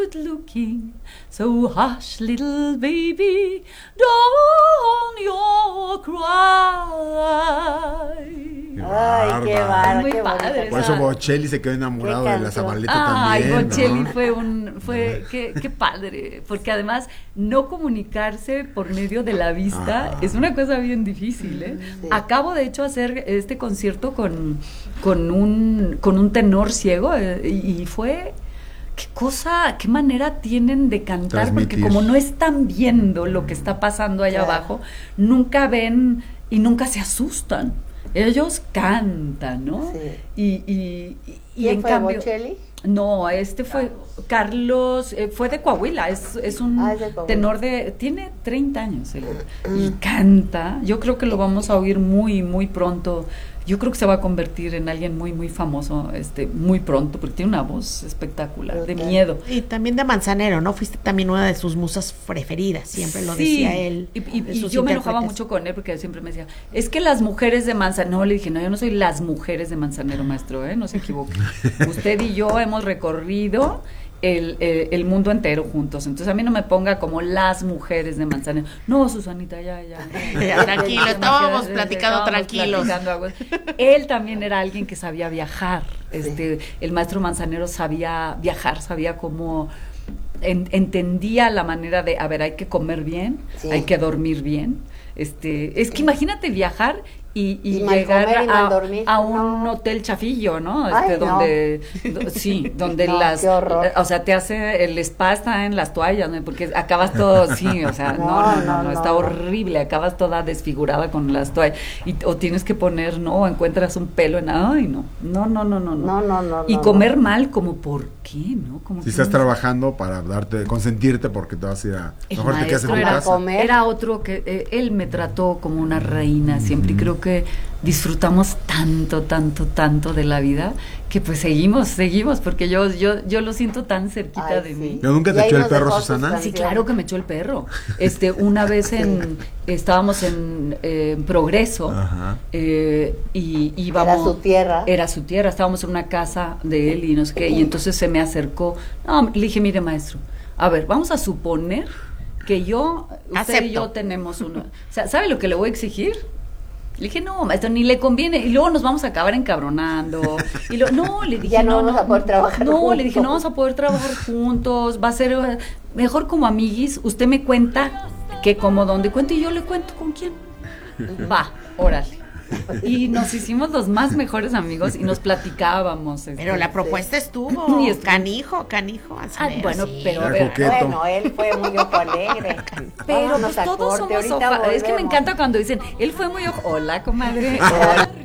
Looking, so hush, little baby, don't you cry. Ay, qué bárbaro, Muy qué padre. bonito. Por eso Bocelli se quedó enamorado de la Zabaleta también. Ay, Bocelli ¿no? qué padre, porque además no comunicarse por medio de la vista es una cosa bien difícil, ¿eh? Sí. Acabo de hecho hacer este concierto con un tenor ciego y fue qué manera tienen de cantar, Transmitir. porque como no están viendo lo que está pasando allá Claro. abajo, nunca ven y nunca se asustan. Ellos cantan, ¿no? Sí. Y ¿Quién en fue, cambio, Bocelli? no, este fue Carlos, fue de Coahuila, es un Ah, es de Coahuila. tenor tiene 30 años él, y canta. Yo creo que lo vamos a oír muy, muy pronto. Yo creo que se va a convertir en alguien muy, muy famoso, muy pronto, porque tiene una voz espectacular, de Ok. miedo. Y también de Manzanero, ¿no? Fuiste también una de sus musas preferidas, siempre lo Sí, decía él. Y de sus yo me enojaba intérpretes. mucho con él porque él siempre me decía, es que las mujeres de Manzanero, no, le dije, no, yo no soy las mujeres de Manzanero, maestro, no se equivoque. Usted y yo hemos recorrido el mundo entero juntos, entonces a mí no me ponga como las mujeres de Manzanero. No, Susanita, ya. Ya, tranquilo, estábamos platicando tranquilos. Platicando. Él también era alguien que sabía viajar, el maestro Manzanero sabía viajar, sabía cómo... entendía la manera de, a ver, hay que comer bien, Sí. hay que dormir bien. Es que imagínate viajar y mal llegar comer y mal dormir. a un No. hotel chafillo, ¿no? Ay, Donde No, las, qué horror. o sea, te hace el spa está en las toallas, ¿no? Porque acabas todo, sí, o sea, no, está horrible, acabas toda desfigurada con las toallas o tienes que poner, ¿no? O encuentras un pelo en, ay, no. No, Y comer mal, como, ¿por qué, no? Como Si que estás no. trabajando para consentirte porque te vas a ir a... El Mejor te quedas en tu maestro casa. comer. era otro que él me trató como una reina siempre, y creo que disfrutamos tanto de la vida que pues seguimos porque yo lo siento tan cerquita Ay, de sí. mí. ¿Pero nunca te Y ahí echó el nos perro, dejó sus Susana? Sí, canciones. claro que me echó el perro. Una vez estábamos en Progreso, Ajá. y íbamos. Era su tierra. Estábamos en una casa de él y no sé qué, y entonces se me acercó. No, le dije, mire, maestro, a ver, vamos a suponer que usted y yo tenemos uno. O sea, ¿sabe lo que le voy a exigir? Le dije, no, maestro, ni le conviene. Y luego nos vamos a acabar encabronando. Y no, le dije, Ya no vamos a poder trabajar No, juntos. le dije, no vamos a poder trabajar juntos. Va a ser mejor como amiguis. Usted me cuenta qué, cómo, dónde cuento, y yo le cuento con quién. Va, órale. Y nos hicimos los más mejores amigos y nos platicábamos. Pero la propuesta estuvo, Y canijo, Manzanero, bueno, sí. pero a Era ver, coqueto. Bueno, él fue muy ojo alegre. pero Vámonos pues a todos corte, somos ahorita es que me volvemos. encanta cuando dicen, él fue muy hola, comadre. Hola.